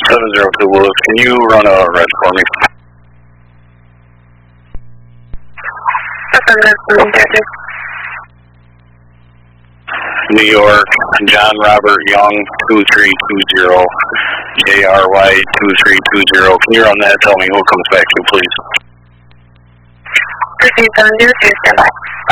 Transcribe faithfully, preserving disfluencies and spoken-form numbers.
seven zero two Willis, can you run a red for me? New York, John Robert Young, two three two zero, J R Y two three two zero. Can you run that? Tell me who comes back to, please. two three seven zero two, stand by.